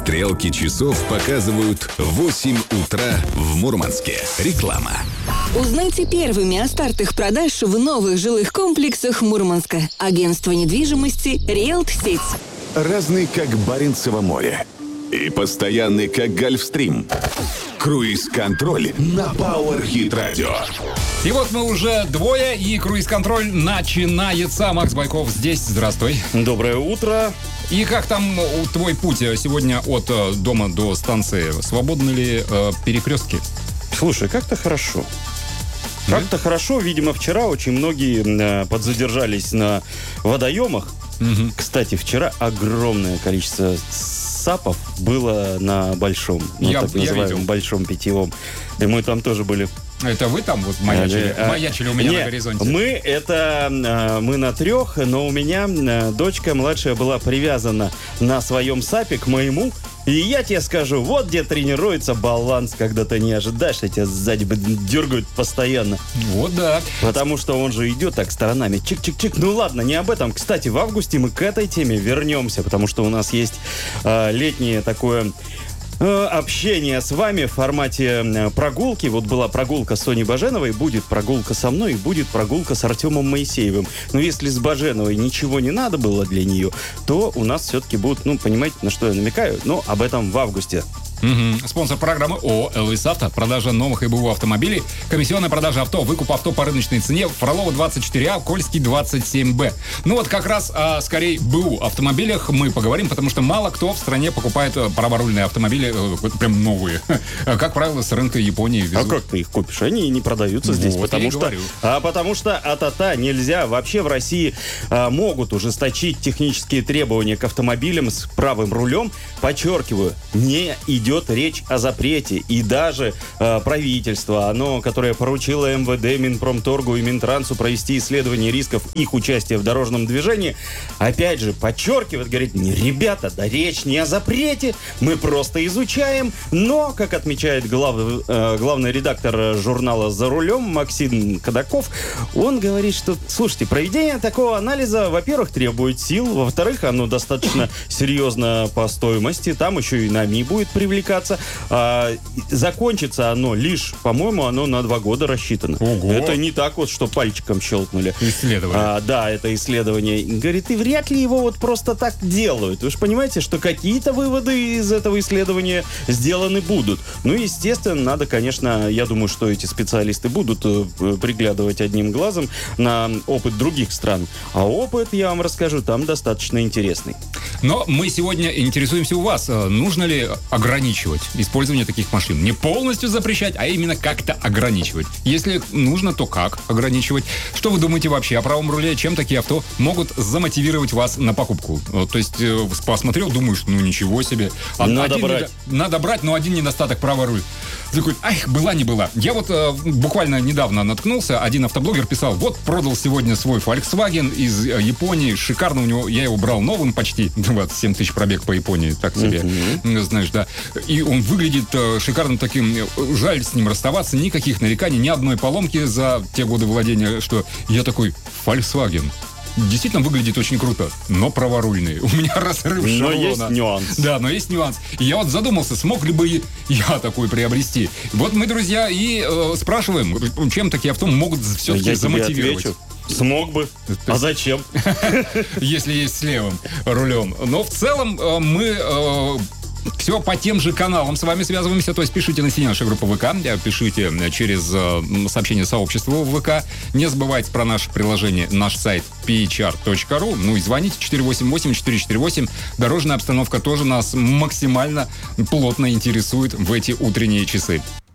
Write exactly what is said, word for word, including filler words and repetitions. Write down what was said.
Стрелки часов показывают восемь утра в Мурманске. Реклама. Узнайте первыми о стартах продаж в новых жилых комплексах Мурманска. Агентство недвижимости «Риэлт-Сеть». Разный, как Баренцево море. И постоянный, как Гольфстрим. Круиз-контроль на Power Hit Radio. И вот мы уже двое, и круиз-контроль начинается. Макс Байков здесь. Здравствуй. Доброе утро. И как там твой путь сегодня от дома до станции? Свободны ли э, перекрестки? Слушай, как-то хорошо. Как-то mm-hmm. хорошо. Видимо, вчера очень многие э, подзадержались на водоемах. Mm-hmm. Кстати, вчера огромное количество сапов было на большом, ну, я, так я называемом видел. большом питьевом. И мы там тоже были. Это вы там вот маячили, а, маячили у меня не, на горизонте? Мы это, мы на трех, но у меня дочка младшая была привязана на своем сапе к моему. И я тебе скажу, вот где тренируется баланс, когда ты не ожидаешь, что тебя сзади дергают постоянно. Вот да. Потому что он же идет так сторонами. Чик-чик-чик. Ну ладно, не об этом. Кстати, в августе мы к этой теме вернемся, потому что у нас есть э, летнее такое... общение с вами в формате прогулки. Вот была прогулка с Соней Баженовой, будет прогулка со мной и будет прогулка с Артемом Моисеевым. Но если с Баженовой ничего не надо было для нее, то у нас все-таки будут, ну, понимаете, на что я намекаю, но об этом в августе. Угу. Спонсор программы ООО «эл-эл-эс Авто». Продажа новых и БУ автомобилей. Комиссионная продажа авто. Выкуп авто по рыночной цене. Фролова двадцать четыре А, Кольский двадцать семь Б. Ну вот как раз о, скорее, БУ автомобилях мы поговорим, потому что мало кто в стране покупает праворульные автомобили, прям новые. Как правило, с рынка Японии везут. А как ты их купишь? Они не продаются здесь, вот потому что... А потому что а-та-та нельзя. Вообще в России а, могут ужесточить технические требования к автомобилям с правым рулем. Подчеркиваю, не идет идет речь о запрете. И даже э, правительство, оно, которое поручило эм вэ дэ, Минпромторгу и Минтрансу провести исследование рисков их участия в дорожном движении, опять же, подчеркивает, говорит, не, ребята, да речь не о запрете, мы просто изучаем. Но, как отмечает глав, э, главный редактор журнала «За рулем» Максим Кадаков, он говорит, что, слушайте, проведение такого анализа, во-первых, требует сил, во-вторых, оно достаточно серьезно по стоимости, там еще и НАМИ будет привлекаться. А, закончится оно лишь, по-моему, оно на два года рассчитано. Ого. Это не так вот, что пальчиком щелкнули. Исследование. А, да, это исследование. Говорит, и вряд ли его вот просто так делают. Вы же понимаете, что какие-то выводы из этого исследования сделаны будут. Ну, естественно, надо, конечно, я думаю, что эти специалисты будут э, приглядывать одним глазом на опыт других стран. А опыт, я вам расскажу, там достаточно интересный. Но мы сегодня интересуемся у вас. Нужно ли ограничивать использование таких машин? Не полностью запрещать, а именно как-то ограничивать. Если нужно, то как ограничивать? Что вы думаете вообще о правом руле? Чем такие авто могут замотивировать вас на покупку? То есть, посмотрел, думаешь, ну ничего себе. А надо один брать. Не, надо брать, но один недостаток — правый руль. Такой, ах, была не была. Я вот э, буквально недавно наткнулся, один автоблогер писал, вот продал сегодня свой Volkswagen из э, Японии, шикарно у него, я его брал новым почти, двадцать семь тысяч пробег по Японии, так себе, mm-hmm. знаешь, да. И он выглядит э, шикарным таким, жаль с ним расставаться, никаких нареканий, ни одной поломки за те годы владения, что я такой, Volkswagen. Действительно выглядит очень круто, но праворульный. У меня разрыв шаблона. Но есть нюанс. Да, но есть нюанс. И я вот задумался, смог ли бы я такой приобрести. Вот мы, друзья, и э, спрашиваем, чем такие авто могут все-таки я замотивировать. Тебе отвечу. Смог бы. А зачем? Если есть с левым рулем. Но в целом э, мы... Э, все по тем же каналам с вами связываемся. То есть пишите на стене нашей группы ВК, пишите через э, сообщение сообщества в ВК. Не забывайте про наше приложение, наш сайт пи эйч ар точка ру. Ну и звоните четыре восемь восемь четыре четыре восемь. Дорожная обстановка тоже нас максимально плотно интересует в эти утренние часы.